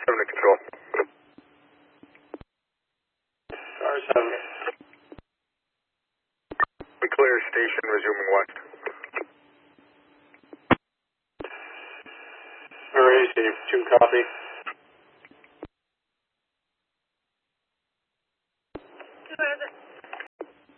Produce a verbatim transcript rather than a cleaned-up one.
seven to control. Star seven. We clear station, resuming west. Alright, Steve, two copy.